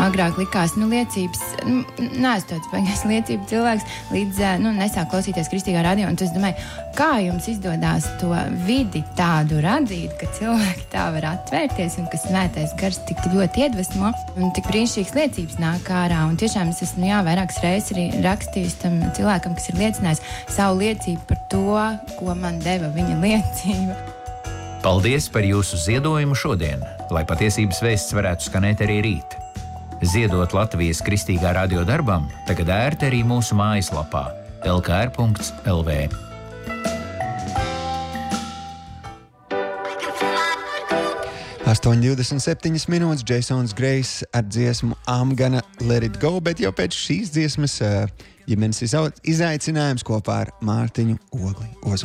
agrāk likās, liecības, neesmu tāds baigais liecību cilvēks, līdz nesāk klausīties kristīgā radio, un es domāju, kā jums izdodās to vidi tādu radīt, ka cilvēki tā var atvērties, un ka svētais gars tik ļoti iedvesmo, un tik brīnišķīgas liecības nāk ārā, un tiešām es esmu, vairākas reizes arī rakstījis tam cilvēkam, kas ir liecinājis savu liecību par to, ko man deva viņa liecība. Paldies par jūsu ziedojumu šodien, lai patiesības vēsts varētu skanēt arī rīt. Ziedot Latvijas kristīgā radio darbam, tagad ērti arī mūsu mājaslapā lkr.lv. Astoņi 27 minūtes, Jasons Grejs ar dziesmu I'm Gonna Let It Go, bet jau pēc šīs dziesmas ģimenes izaicinājums kopā ar Mārtiņu Ogli Ozolu.